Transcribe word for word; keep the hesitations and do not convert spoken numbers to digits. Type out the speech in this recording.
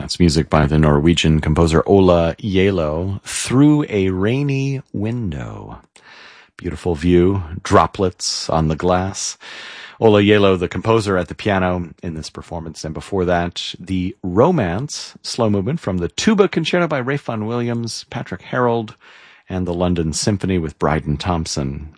That's music by the Norwegian composer Ola Yelo, Through a Rainy Window. Beautiful view, droplets on the glass. Ola Yelo, the composer, at the piano in this performance. And before that, the Romance, slow movement from the Tuba Concerto by Ralph Vaughan Williams, Patrick Harold, and the London Symphony with Bryden Thompson.